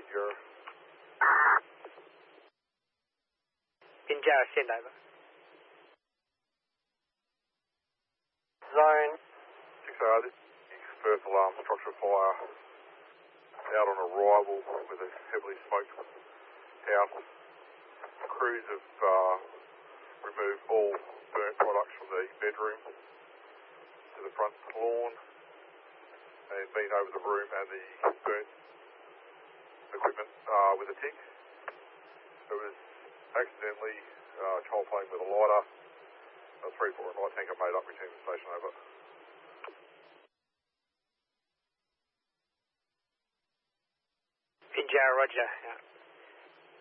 Pinjarra. Pinjarra, send over. Zone. 6R, this is first alarm structure fire out on arrival with a heavily smoked house. Crews have removed all burnt products from the bedroom to the front lawn and been over the room and the burnt equipment with a tick. It was accidentally child playing with a lighter. A 3-4 light tanker made up, return to the station, over. Pinjarra, roger. Yeah.